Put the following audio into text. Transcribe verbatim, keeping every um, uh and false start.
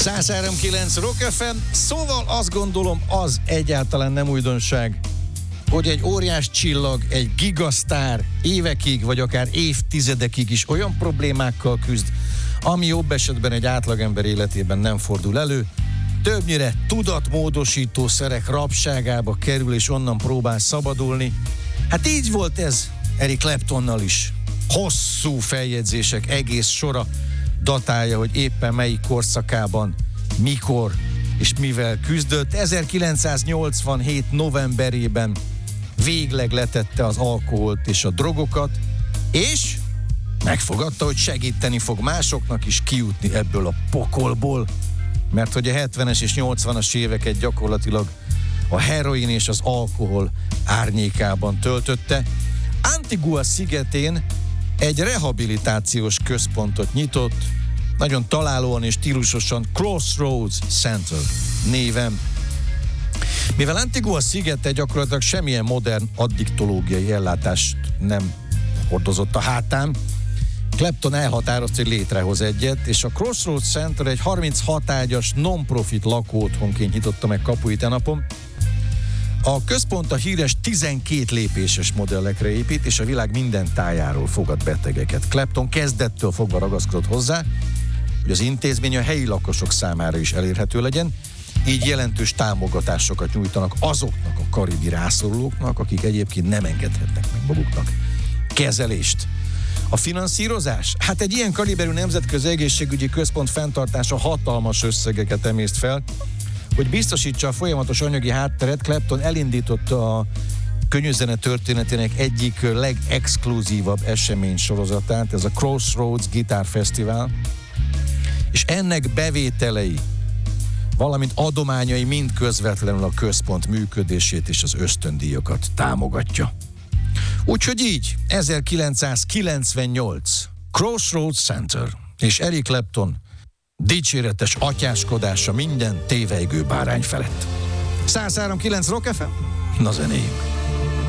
száz három egész kilenc Rock ef em, szóval azt gondolom, az egyáltalán nem újdonság, hogy egy óriás csillag, egy gigasztár évekig, vagy akár évtizedekig is olyan problémákkal küzd, ami jobb esetben egy átlagember életében nem fordul elő, többnyire tudatmódosító szerek rabságába kerül, és onnan próbál szabadulni. Hát így volt ez Eric Claptonnal is. Hosszú feljegyzések egész sora datálja, hogy éppen melyik korszakában, mikor és mivel küzdött. ezerkilencszáznyolcvanhét novemberében végleg letette az alkoholt és a drogokat, és megfogadta, hogy segíteni fog másoknak is kijutni ebből a pokolból, mert hogy a hetvenes és nyolcvanas éveket gyakorlatilag a heroin és az alkohol árnyékában töltötte. Antigua szigetén egy rehabilitációs központot nyitott, nagyon találóan és stílusosan Crossroads Center néven. Mivel Antigua szigete gyakorlatilag semmilyen modern addiktológiai ellátást nem hordozott a hátán, Clapton elhatározta, hogy létrehoz egyet, és a Crossroads Center egy harminchat ágyas non-profit lakóotthonként nyitotta meg kapuit e napon. A központ a híres tizenkét lépéses modellekre épít, és a világ minden tájáról fogad betegeket. Clapton kezdettől fogva ragaszkodott hozzá, hogy az intézmény a helyi lakosok számára is elérhető legyen, így jelentős támogatásokat nyújtanak azoknak a karibi rászorulóknak, akik egyébként nem engedhetnek meg maguknak kezelést. A finanszírozás? Hát egy ilyen kaliberű nemzetközi egészségügyi központ fenntartása hatalmas összegeket emészt fel. Hogy biztosítsa a folyamatos anyagi hátteret, Clapton elindította a könnyűzene történetének egyik legexkluzívabb esemény sorozatát, ez a Crossroads Guitar Festival, és ennek bevételei, valamint adományai mind közvetlenül a központ működését és az ösztöndíjakat támogatja. Úgyhogy így, ezerkilencszázkilencvennyolc Crossroads Center és Eric Clapton dicséretes atyáskodása minden tévejgő bárány felett. száz három egész kilenc Rock ef em, na zenéjünk!